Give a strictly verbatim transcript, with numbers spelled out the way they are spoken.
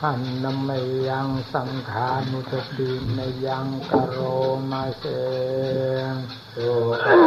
หันนมยังสังขานุสตินยังกโรมาเส